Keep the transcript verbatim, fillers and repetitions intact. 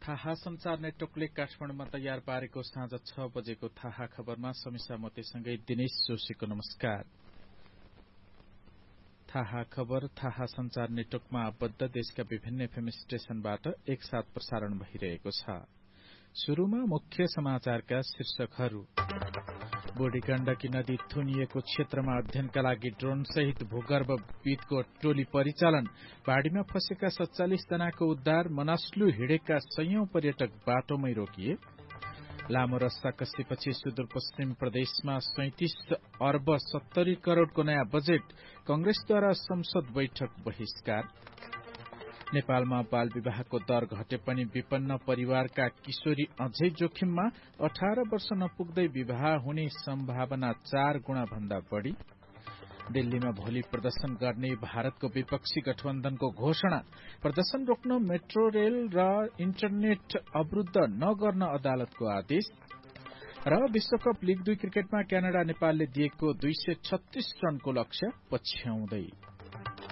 थाहा संचार नेटवर्कले काठमाडौँमा तयार पारेको साँझ छ बजेको थाहा खबरमा समीक्षा मोतीसँगै दिनेश जोशीको नमस्कार। थाहा खबर थाहा संचार नेटवर्कमा आबद्ध देशका विभिन्न एफएम स्टेशनबाट एकसाथ प्रसारण भइरहेको छ। शुरूमा मुख्य समाचारका शीर्षकहरू। बुढी गण्डकी नदी थुनिएको क्षेत्रमा अध्ययनका लागि ड्रोन सहित भूगर्भविदको टोली परिचालन। बाढ़ीमा फँसेका सत्तालिस जनाको उद्धार। मनस्लु हिँडेका सयौं पर्यटक बाटोमै रोकिए। लामो रस्ता कसेपछि सुदूरपश्चिम प्रदेशमा सैंतिस अर्ब सत्तरी करोड़को नयाँ बजेट। कंग्रेसद्वारा संसद बैठक बहिष्कार। नेपालमा बाल विवाहको दर घटे पनि विपन्न परिवारका किशोरी अझै जोखिममा। अठार वर्ष नपुग्दै विवाह हुने सम्भावना चार गुणा भन्दा बढ़ी। दिल्लीमा भोलि प्रदर्शन गर्ने भारतको विपक्षी गठबन्धनको घोषणा। प्रदर्शन रोक्न मेट्रो रेल र इन्टरनेट अवरुद्ध नगर्न अदालतको आदेश। र विश्वकप लीग दुई क्रिकेटमा क्यानाडा नेपालले दिएको दुई सय छत्तीस रनको लक्ष्य पछ्याउँदै।